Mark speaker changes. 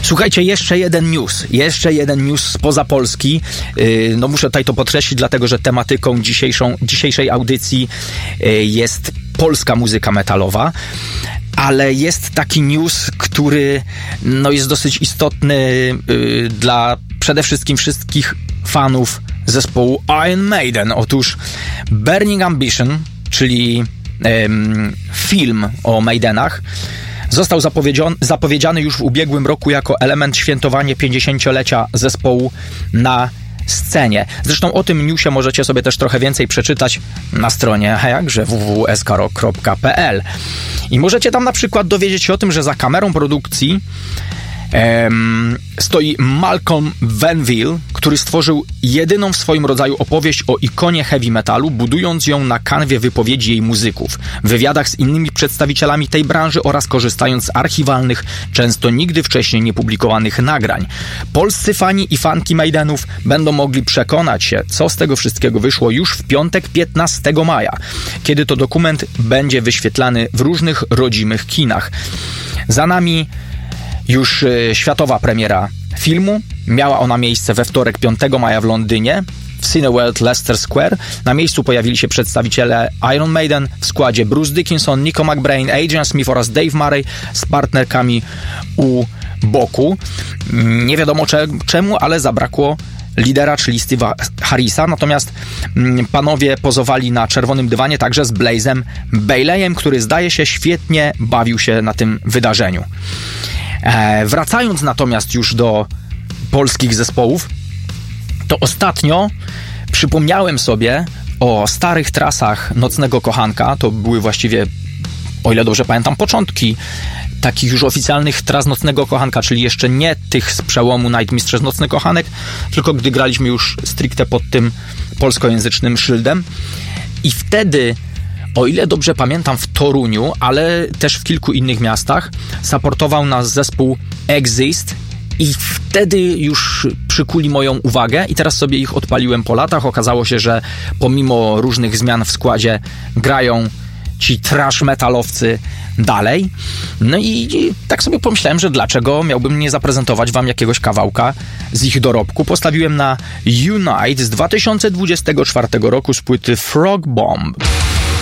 Speaker 1: Słuchajcie, jeszcze jeden news spoza Polski. No muszę tutaj to podkreślić, dlatego że tematyką dzisiejszej audycji jest polska muzyka metalowa. Ale jest taki news, który no, jest dosyć istotny dla przede wszystkim wszystkich fanów zespołu Iron Maiden. Otóż Burning Ambition, czyli film o Maidenach, został zapowiedziany już w ubiegłym roku jako element świętowania 50-lecia zespołu na scenie. Zresztą o tym newsie możecie sobie też trochę więcej przeczytać na stronie jakże www.skrock.pl i możecie tam na przykład dowiedzieć się o tym, że za kamerą produkcji stoi Malcolm Venville, który stworzył jedyną w swoim rodzaju opowieść o ikonie heavy metalu, budując ją na kanwie wypowiedzi jej muzyków, w wywiadach z innymi przedstawicielami tej branży oraz korzystając z archiwalnych, często nigdy wcześniej niepublikowanych nagrań. Polscy fani i fanki Maidenów będą mogli przekonać się, co z tego wszystkiego wyszło już w piątek 15 maja, kiedy to dokument będzie wyświetlany w różnych rodzimych kinach. Za nami już światowa premiera filmu. Miała ona miejsce we wtorek 5 maja w Londynie, w Cineworld Leicester Square. Na miejscu pojawili się przedstawiciele Iron Maiden w składzie Bruce Dickinson, Nico McBrain, Adrian Smith oraz Dave Murray z partnerkami u boku. Nie wiadomo czemu, ale zabrakło lidera, czyli Steve'a Harrisa, natomiast panowie pozowali na czerwonym dywanie także z Blazem Baileyem, który zdaje się świetnie bawił się na tym wydarzeniu. Wracając natomiast już do polskich zespołów, to ostatnio przypomniałem sobie o starych trasach Nocnego Kochanka. To były właściwie, o ile dobrze pamiętam, początki takich już oficjalnych tras Nocnego Kochanka, czyli jeszcze nie tych z przełomu Nightmistrz Nocny Kochanek, tylko gdy graliśmy już stricte pod tym polskojęzycznym szyldem. I wtedy, o ile dobrze pamiętam, w Toruniu, ale też w kilku innych miastach, supportował nas zespół Exist i wtedy już przykuli moją uwagę i teraz sobie ich odpaliłem po latach. Okazało się, że pomimo różnych zmian w składzie grają ci trash metalowcy dalej. No i tak sobie pomyślałem, że dlaczego miałbym nie zaprezentować wam jakiegoś kawałka z ich dorobku. Postawiłem na Unite z 2024 roku z płyty Frog Bomb.